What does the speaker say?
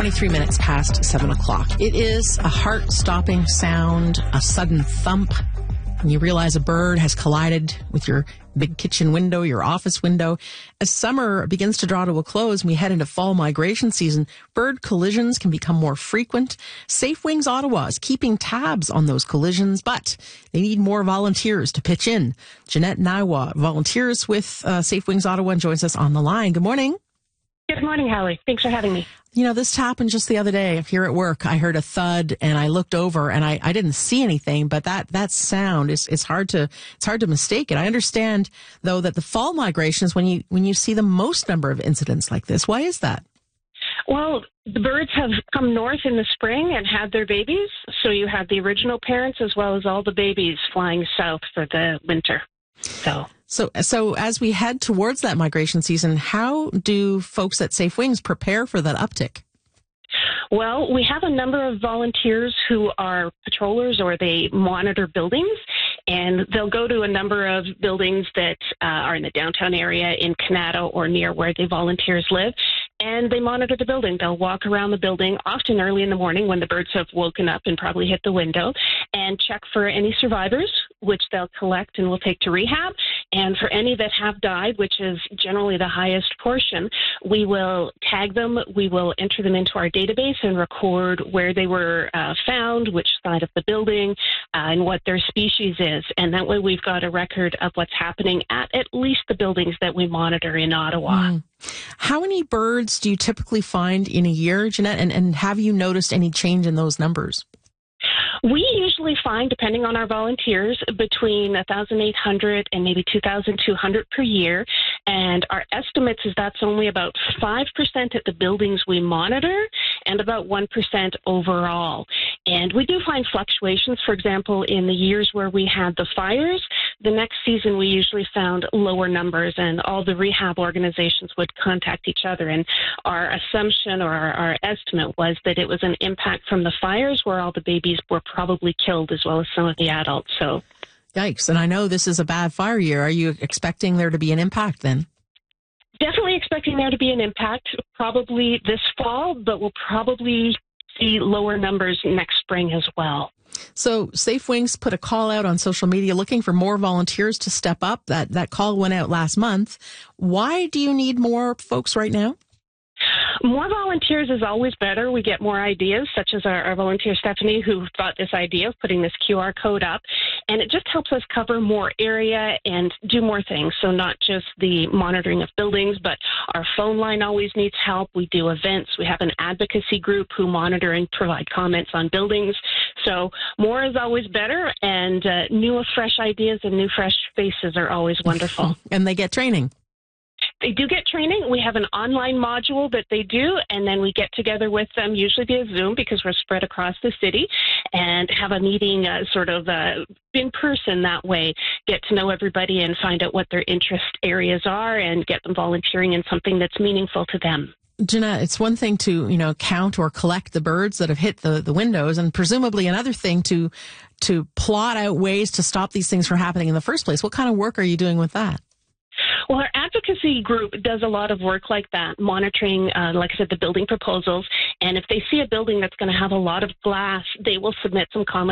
23 minutes past 7 o'clock. It is a heart-stopping sound, a sudden thump, and you realize a bird has collided with your big kitchen window, your office window. As summer begins to draw to a close and we head into fall migration season, bird collisions can become more frequent. Safe Wings Ottawa is keeping tabs on those collisions, but they need more volunteers to pitch in. Jeanette Naiwa volunteers with Safe Wings Ottawa and joins us on the line. Good morning. Good morning, Hallie. Thanks for having me. You know, this happened just the other day here at work. I heard a thud and I looked over and I didn't see anything, but that sound is hard to mistake it. I understand though that the fall migration is when you see the most number of incidents like this. Why is that? Well, the birds have come north in the spring and had their babies, so you have the original parents as well as all the babies flying south for the winter. So as we head towards that migration season, how do folks at Safe Wings prepare for that uptick? Well, we have a number of volunteers who are patrollers or they monitor buildings, and they'll go to a number of buildings that are in the downtown area in Canada or near where the volunteers live, and they monitor the building. They'll walk around the building, often early in the morning when the birds have woken up and probably hit the window, and check for any survivors, which they'll collect and will take to rehab. And for any that have died, which is generally the highest portion, we will tag them, we will enter them into our database and record where they were found, which side of the building, and what their species is. And that way we've got a record of what's happening at least the buildings that we monitor in Ottawa. How many birds do you typically find in a year, Jeanette? And have you noticed any change in those numbers? We usually find, depending on our volunteers, between 1,800 and maybe 2,200 per year. And our estimates is that's only about 5% at the buildings we monitor and about 1% overall. And we do find fluctuations. For example, in the years where we had the fires, the next season we usually found lower numbers, and all the rehab organizations would contact each other. And our assumption or our estimate was that it was an impact from the fires where all the babies were probably killed as well as some of the adults. So, yikes. And I know this is a bad fire year. Are you expecting there to be an impact then? Definitely expecting there to be an impact, probably this fall, but we'll probably see lower numbers next spring as well. So Safe Wings put a call out on social media looking for more volunteers to step up. That call went out last month. Why do you need more folks right now? More volunteers is always better. We get more ideas, such as our volunteer Stephanie, who thought this idea of putting this QR code up. And it just helps us cover more area and do more things. So not just the monitoring of buildings, but our phone line always needs help. We do events. We have an advocacy group who monitor and provide comments on buildings. So more is always better, and new, fresh ideas and new, fresh faces are always wonderful. And they get training. They do get training. We have an online module that they do, and then we get together with them, usually via Zoom because we're spread across the city, and have a meeting in person that way, get to know everybody and find out what their interest areas are and get them volunteering in something that's meaningful to them. Jeanette, it's one thing to, count or collect the birds that have hit the windows, and presumably another thing to plot out ways to stop these things from happening in the first place. What kind of work are you doing with that? Well, our advocacy group does a lot of work like that, monitoring, like I said, the building proposals. And if they see a building that's going to have a lot of glass, they will submit some comments